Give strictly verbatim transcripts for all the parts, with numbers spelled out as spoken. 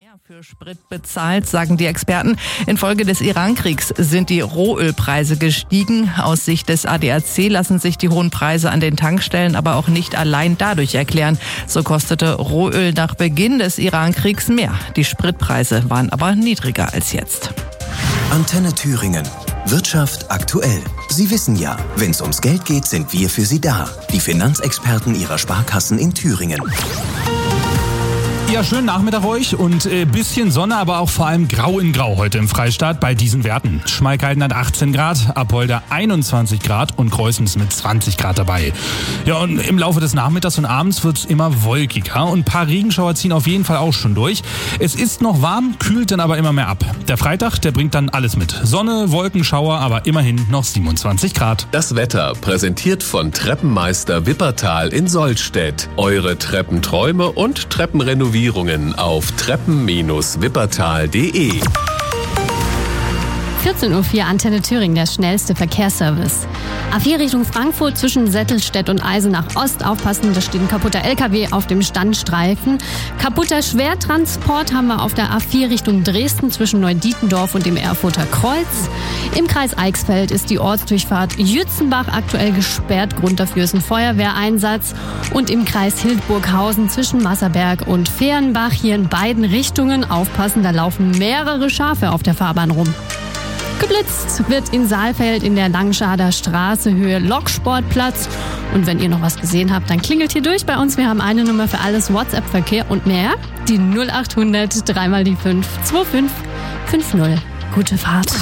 mehr für Sprit bezahlt, sagen die Experten. Infolge des Iran-Kriegs sind die Rohölpreise gestiegen. Aus Sicht des A D A C lassen sich die hohen Preise an den Tankstellen aber auch nicht allein dadurch erklären. So kostete Rohöl nach Beginn des Iran-Kriegs mehr. Die Spritpreise waren aber niedriger als jetzt. Antenne Thüringen. Wirtschaft aktuell. Sie wissen ja, wenn es ums Geld geht, sind wir für Sie da. Die Finanzexperten Ihrer Sparkassen in Thüringen. Ja, schönen Nachmittag euch und äh, bisschen Sonne, aber auch vor allem grau in grau heute im Freistaat bei diesen Werten. Schmalkalden hat achtzehn Grad, Apolda einundzwanzig Grad und Kreuzens mit zwanzig Grad dabei. Ja, und im Laufe des Nachmittags und Abends wird's immer wolkiger und ein paar Regenschauer ziehen auf jeden Fall auch schon durch. Es ist noch warm, kühlt dann aber immer mehr ab. Der Freitag, der bringt dann alles mit. Sonne, Wolkenschauer, aber immerhin noch siebenundzwanzig Grad. Das Wetter präsentiert von Treppenmeister Wippertal in Sollstedt. Eure Treppenträume und Treppenrenovierungen auf treppen Bindestrich wippertal punkt de. vierzehn Uhr vier Antenne Thüringen, der schnellste Verkehrsservice. A vier Richtung Frankfurt zwischen Settelstedt und Eisenach Ost. Aufpassen, da steht ein kaputter L K W auf dem Standstreifen. Kaputter Schwertransport haben wir auf der A vier Richtung Dresden zwischen Neudietendorf und dem Erfurter Kreuz. Im Kreis Eichsfeld ist die Ortsdurchfahrt Jützenbach aktuell gesperrt. Grund dafür ist ein Feuerwehreinsatz. Und im Kreis Hildburghausen zwischen Masserberg und Fehrenbach hier in beiden Richtungen. Aufpassen, da laufen mehrere Schafe auf der Fahrbahn rum. Geblitzt wird in Saalfeld in der Langschader Straße Höhe Loksportplatz. Und wenn ihr noch was gesehen habt, dann klingelt hier durch bei uns. Wir haben eine Nummer für alles WhatsApp-Verkehr und mehr. Die null acht hundert dreimal die fünf zwei fünf fünf null. Gute Fahrt.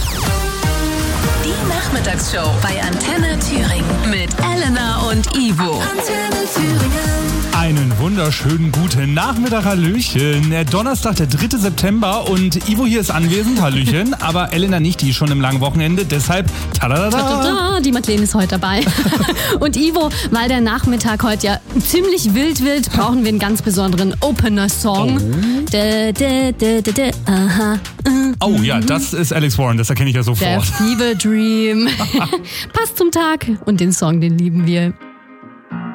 Die Nachmittagsshow bei Antenne Thüringen mit Elena und Ivo. Antenne Thüringen. Einen wunderschönen guten Nachmittag, Hallöchen. Donnerstag, der dritte September und Ivo hier ist anwesend, Hallöchen, aber Elena nicht, die ist schon im langen Wochenende, deshalb tadadada. Die Madeleine ist heute dabei. Und Ivo, weil der Nachmittag heute ja ziemlich wild wird, brauchen wir einen ganz besonderen Opener-Song. Oh, Da, da, da, da, da, aha. oh ja, das ist Alex Warren, das erkenne ich ja Der sofort. Fever Dream. Passt zum Tag und den Song, den lieben wir.